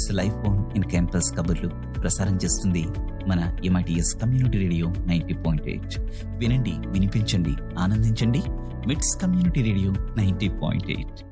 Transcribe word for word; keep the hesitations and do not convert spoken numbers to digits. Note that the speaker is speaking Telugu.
లైఫ్ బోన్ ఇన్ క్యాంపస్ కబుర్లు ప్రసారం చేస్తుంది మన MITS community radio ninety point eight. వినండి, వినిపించండి, ఆనందించండి. మిట్స్ community radio ninety point eight.